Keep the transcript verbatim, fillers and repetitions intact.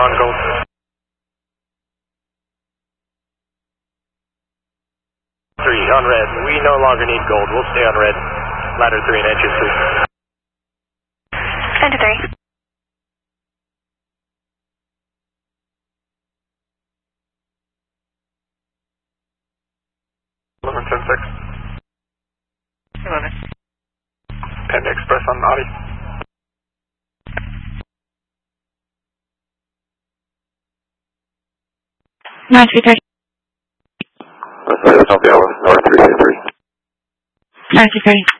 on gold. Three on red. We no longer need gold. We'll stay on red. Ladder three and engine two. ten to three. eleven ten six. eleven. Panda Express on Audi. nine three three. Let's say that's on the hour. Number three three three. nine three three.